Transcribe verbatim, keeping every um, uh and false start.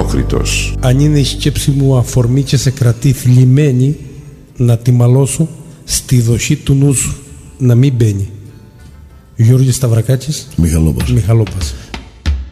απρόκριτος. Αν είναι η σκέψη μου αφορμή και σε κρατεί θλιμμένη, να τη μαλώσω στη δοχή του νου σου, να μην μπαίνει. Γιώργης Σταυρακάκης, Μιχαλόπας. Μιχαλόπας.